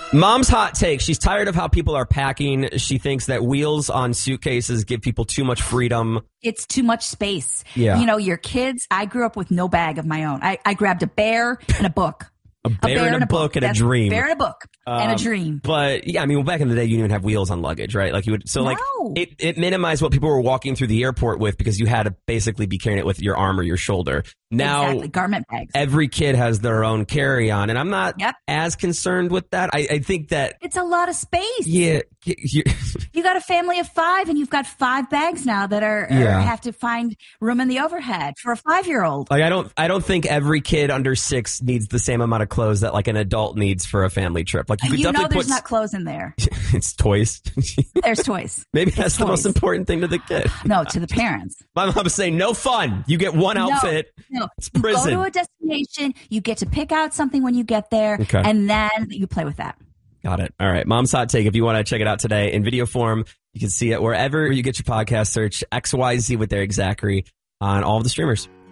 Mom's hot take. She's tired of how people are packing. She thinks that wheels on suitcases give people too much freedom. It's too much space. Yeah. You know, your kids, I grew up with no bag of my own. I grabbed a bear and a book. A bear and a book and a dream. Bear and a book and a dream. But yeah, I mean, back in the day, you didn't even have wheels on luggage, right? Like you would, so like No. it minimized what people were walking through the airport with because you had to basically be carrying it with your arm or your shoulder. Now, Exactly. Garment bags. every kid has their own carry-on, and I'm not as concerned with that. I think that It's a lot of space. yeah, You got a family of 5 and you've got 5 bags now that are have to find room in the overhead for a 5-year-old. like I don't think every kid under 6 needs the same amount of clothes that like an adult needs for a family trip. Like you could You know definitely there's put not clothes in there. it's toys. There's toys. Maybe that's the toys. most important thing to the kid. No, to the parents. My mom was saying, no fun. You get one outfit. No. It's You prison. go to a destination, you get to pick out something when you get there, Okay. and then you play with that. Got it. All right. Mom's Hot Take. If you want to check it out today in video form, you can see it wherever you get your podcast. Search XYZ with Eric Zachary on all of the streamers.